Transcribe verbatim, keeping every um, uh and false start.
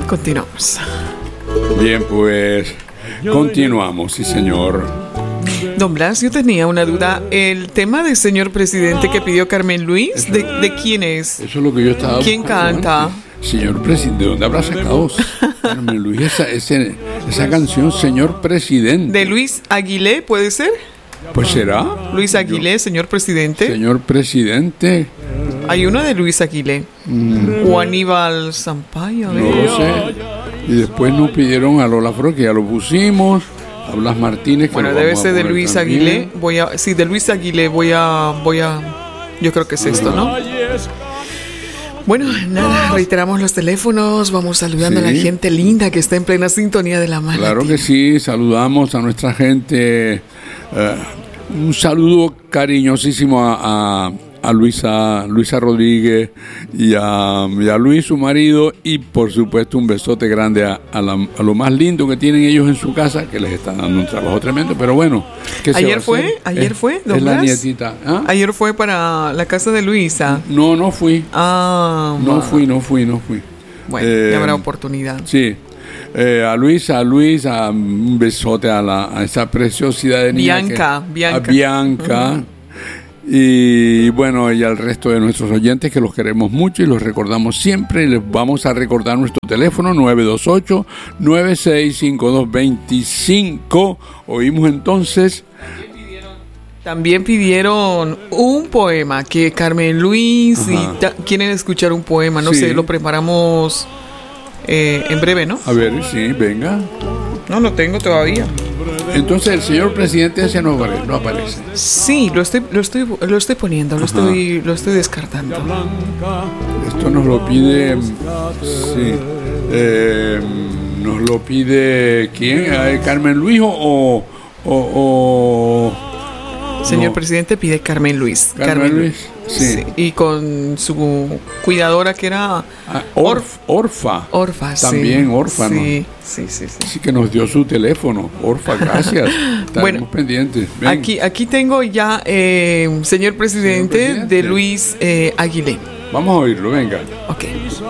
Continuamos. Bien, pues continuamos, sí señor. Don Blas, yo tenía una duda. El tema del señor presidente que pidió Carmen Luis, ¿de, de quién es? Eso es lo que yo estaba ¿Quién canta? Antes. Señor presidente, ¿de dónde habrá sacado Carmen Luis esa, ese, esa canción, señor presidente? ¿De Luis Aguilé, puede ser? Pues será. Luis Aguilé, yo, señor presidente. Señor presidente. Hay uno de Luis Aguilé. Mm. O Aníbal Sampaio. No lo sé. Y después nos pidieron a Lola Flor, que ya lo pusimos. A Blas Martínez. Que bueno, debe ser de Luis también. Aguilé. Voy a, sí, de Luis Aguilé voy a, voy a. Yo creo que es esto, ¿no? Bueno, nada, reiteramos los teléfonos, vamos saludando sí. a la gente linda que está en plena sintonía de la mano. Claro que sí, saludamos a nuestra gente. Uh, un saludo cariñosísimo a, a, a Luisa, Luisa Rodríguez y a, y a Luis, su marido, y por supuesto un besote grande a, a, la, a lo más lindo que tienen ellos en su casa, que les están dando un trabajo tremendo, pero bueno. ¿qué se ¿Ayer fue? ¿Ayer es, fue? Es la nietita. ¿Ah? Ayer fue para la casa de Luisa. No, no fui. Ah, no fui, no fui, no fui. Bueno, eh, ya habrá oportunidad. Sí. Eh, a Luisa, a Luisa, un besote a, la, a esa preciosidad de niña. Bianca, que, Bianca. A Bianca. Uh-huh. Y bueno, y al resto de nuestros oyentes que los queremos mucho y los recordamos siempre. Y les vamos a recordar nuestro teléfono nueve dos ocho, nueve seis cinco dos dos cinco. Oímos entonces. También pidieron un poema que Carmen Luis Ajá. y ta- quieren escuchar un poema. No sí. sé, lo preparamos eh, en breve, ¿no? A ver, sí, venga. No lo tengo todavía. Entonces el señor presidente ese no aparece, no aparece. Sí, lo estoy, lo estoy, lo estoy poniendo, lo estoy, lo estoy descartando. Esto nos lo pide, sí, eh, nos lo pide quién, Carmen Luis o, o, o señor no. presidente pide Carmen Luis. Carmen, Carmen Luis, sí. sí. Y con su cuidadora que era ah, Orf, Orfa. Orfa, también sí. órfano. Sí, sí, sí, sí. Así que nos dio su teléfono. Orfa, gracias. Estamos bueno, pendientes. Ven. Aquí, aquí tengo ya, eh, señor presidente, señor presidente, de Luis eh, Aguilé. Vamos a oírlo, venga. Ok.